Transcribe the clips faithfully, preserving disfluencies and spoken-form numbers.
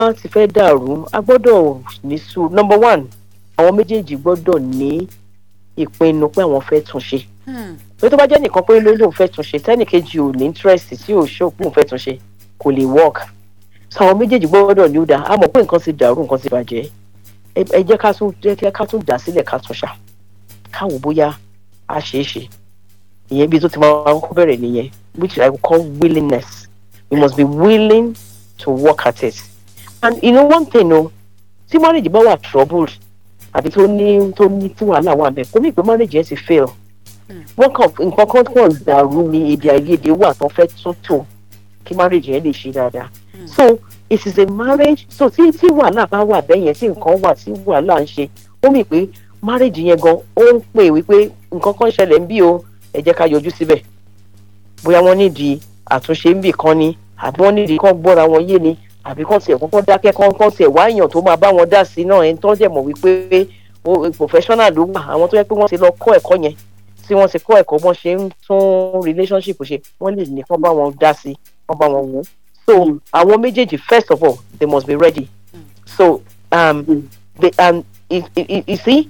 ti fẹ́ dàrú a gbọ́dọ̀ ní sùúrù. Number one, àwọn méjèèjì gbọ́dọ̀ ní ìpinnu pé àwọn fẹ́ tún ṣe. pé tó bá jẹ́ nìkan pé ló lóun fẹ́ tún ṣe tẹ́nìkejì ò ní interest tí ò ṣó pé òun fẹ́ tún ṣe kò lè work. So àwọn méjèèjì gbọ́dọ̀ ní ó dáa a mọ̀ pé nǹkan ti dàrú nǹkan ti bàjẹ́ ẹ jẹ́ ká tún jẹ́ ká tún dà sílẹ̀ ká tún ṣà káwò bóyá a ṣeé ṣe. ìyẹn bí tó ti máa ń kọ́ bẹ̀rẹ̀ nìyẹn which I would call willingness. You must be willing to work at it. And you know one thing o tí marriage bá wà troubled àbí tó ní tó ní tí wàhálà wà bẹ́ẹ̀ kò ní pé marriage yẹn ti fail. wọ́n kàn nǹkan kan kàn dàrú ní èdè àìyedè wà tó fẹ́ tún tò kí marriage yẹn lè ṣe dáadáa. So it is a marriage so tí tí wàhálà bá wà bẹ́ẹ̀ yẹn tí nǹkan wà tí wàhálà ń ṣe ó mì pé marriage yẹn gan ó ń pè wípé nǹkan kan ṣẹlẹ̀ ń bí o ẹ jẹ́ ká yọjú síbẹ̀ bóyá wọ́n nídìí àtúnṣe ń bì kan ni àbí wọ́n nídìí kán gbọ́ra wọn yé ni àbí kán tiẹ̀ kọ́kọ́ dákẹ́ kán kán tiẹ̀ wá èèyàn tó máa bá wọn dá sí náà ẹni tó dẹ̀ mọ̀ wípé professional ló wà àwọn tó yẹ pé wọ́n ti lọ kọ́ ẹ̀kọ́ yẹn tí wọ́n ti kọ́ ẹ̀kọ́ bọ́n ṣe ń tún relationship ṣe wọ́n lè ní kán bá wọn dá sí kán bá wọn wò. So àwọn méjèèjì first of all they must be ready. So um, they, um, you, you, you see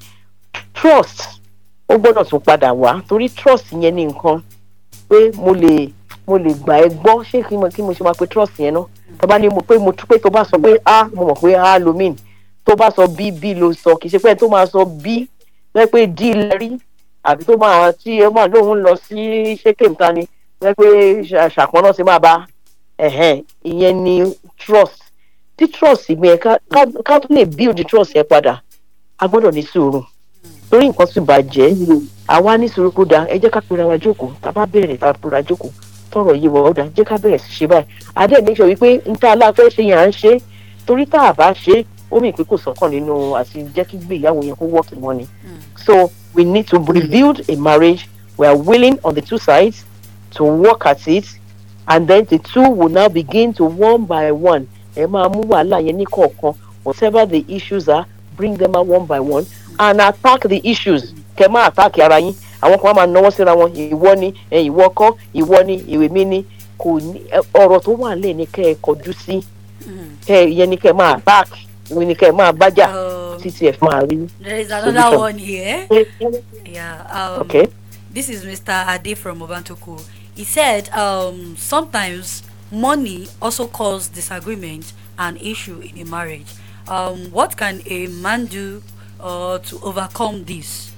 trust ó gbọ́dọ̀ tún padà wá torí trust yẹn ní nǹkan pé mo lè mo lè gbà ẹ́ gbọ́ ṣé kí mo kí mo ṣe máa pe trust yẹn náà tó bá ní mo pé mo tún pé tó bá sọ pé a mo mọ̀ pé a lo mean tó bá sọ b b ló sọ kì í ṣe pé tó máa sọ b lẹ́ pé d lẹ́rí àbí tó máa tí ẹ máa lóun lọ sí ṣé kéńtà ni lẹ́ pé ṣàpọ́n náà ti máa bá ẹ̀hẹ́n ìyẹn ni trust tí trust yẹn ká ká tó lè build the trust yẹn padà a gbọ́dọ̀ ní sùúrù torí nǹkan sì bàjẹ́ àwa ní sùúrù kó dáa ẹ jẹ́ ká pera wa jókòó tá a bá bẹ̀rẹ̀ tá a pera jókòó tọrọ yìí wọ ọdà jẹ́ ká bẹ̀rẹ̀ sí ṣe báyìí adé make sure wípé n tá a láfẹ́ ṣe yẹn à ń ṣe torí tá a bá ṣe ó mì pé kò sọ́kàn nínú àti jẹ́ kí gbéyàwó yẹn kó work mọ́ ni. So we need to rebuild a marriage we are willing on the two sides to work at it and then the two will now begin to one by one ẹ máa mú wàhálà yẹn ní kọ̀ọ̀kan whatever the issues are bring them out one by one and attack the issues kẹ máa attack ara yín àwọn kan máa náwó síra wọn ìwọ ni ìwọ kọ́ ìwọ ni ìwé mi ni kò ní ọ̀rọ̀ tó wà lẹ ní kẹ ẹ kọjú sí kẹ yẹn ni kẹ máa attack ìwé ni kẹ máa bájà títí ẹ máa rí. There is another one here. Yeah. Um, okay. This is Mister Ade from Obantoko. He said um, sometimes money also causes disagreement and issue in a marriage. Um, what can a man do uh, to overcome this?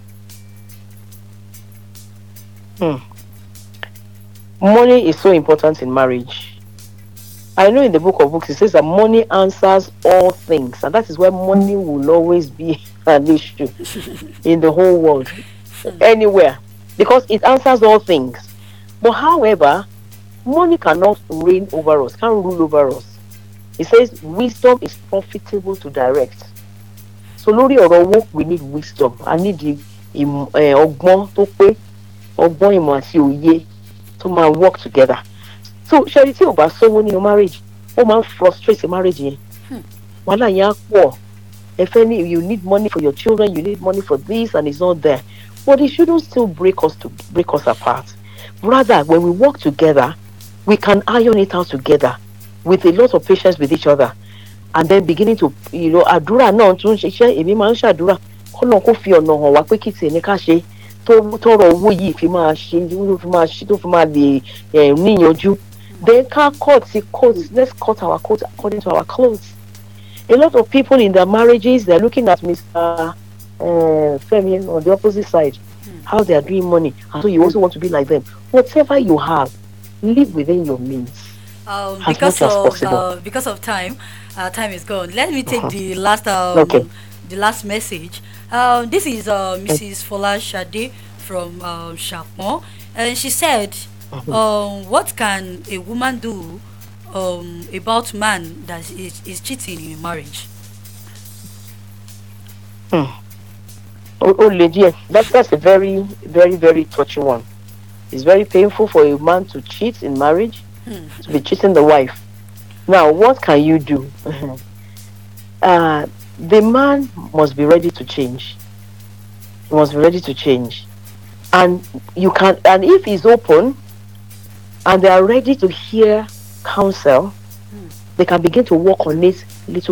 Hmm. Money is so important in marriage. I know in the book of books it says that money answers all things, and that is why money will always be an issue in the whole world, anywhere, because it answers all things. But however, money cannot reign over us, can't rule over us. It says wisdom is profitable to direct. So lórí ọ̀rọ̀ owó we need wisdom. I need the ọgbọ́n tó pé ọgbọ́n ìmọ̀ àti òye tó máa work together. So ṣẹ́rí tí ò bá sówó nínú marriage ó máa ń frustrate marriage yẹn. Wàhálà yẹn á pọ̀. Ẹ fẹ́ ní you need money for your children, you need money for this and it's not there. But it shouldn't still break us to break us apart. Rather, when we work together, we can iron it out together with a lot of patience with each other. And then beginning to, you know, àdúrà náà tún ṣiṣẹ́ èmi máa ń ṣàdúrà kọ́nà kó fi ọ̀nà hàn wá pé kí tiẹ̀ ní ká ṣe tó tọrọ owó yìí fi máa ṣe tó fi máa ṣe tó fi máa lè níyanjú. Then ká cut the coat, let's cut our coat according to our clothes. A lot of people in their marriages, they're looking at Mister Uh, Femi on the opposite side, mm. how they are doing money, and so you also want to be like them. Whatever you have, live within your means. Um, as because much as of possible. uh, because of time, uh, time is gone. Let me take uh-huh. the last um, okay. the last message. Um, this is uh, Missus Fola Shade from uh, Chapon, and she said, uh-huh. um, "What can a woman do um, about man that is, is cheating in a marriage?" Hmm. Oh, oh lady, that's that's a very, very, very touchy one. It's very painful for a man to cheat in marriage, hmm. to be cheating the wife. Now, what can you do? uh, the man must be ready to change. He must be ready to change, and you can. And if he's open, and they are ready to hear counsel, hmm. they can begin to work on it little